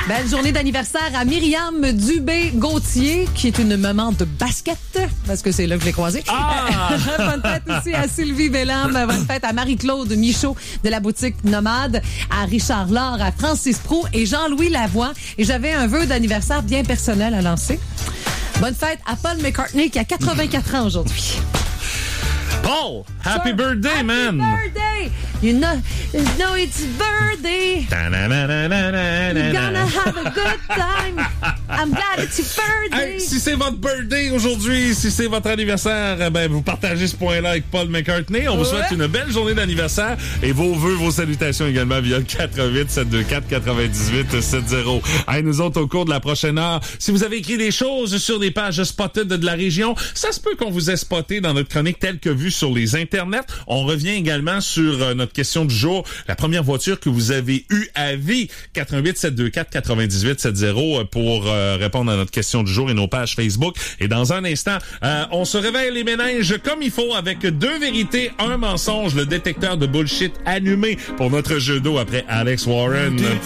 Belle journée d'anniversaire à Myriam Dubé-Gauthier, qui est une maman de basket, parce que c'est là que je l'ai croisée. Ah! Bonne fête aussi à Sylvie Bellam. Bonne fête à Marie-Claude Michaud de la boutique Nomade, à Richard Laure, à Francis Proulx et Jean-Louis Lavoie. Et j'avais un vœu d'anniversaire bien personnel à lancer. Bonne fête à Paul McCartney, qui a 84 ans aujourd'hui. Paul, happy birthday, man! Happy birthday! You know it's birthday. You're gonna have a good time. I'm glad it's your birthday. Hey, si c'est votre birthday aujourd'hui, si c'est votre anniversaire, ben vous partagez ce point-là avec Paul McCartney. On vous souhaite une belle journée d'anniversaire et vos vœux, vos salutations également via le 418-724-9870. Hey, nous autres, au cours de la prochaine heure, si vous avez écrit des choses sur des pages spotted de la région, ça se peut qu'on vous ait spoté dans notre chronique telle que vue sur les internets. On revient également sur notre question du jour. La première voiture que vous avez eue à vie, 418-724-9870 pour répondre à notre question du jour et nos pages Facebook. Et dans un instant, on se réveille les méninges comme il faut avec 2 vérités, un mensonge, le détecteur de bullshit allumé pour notre jeu d'eau après Alex Warren.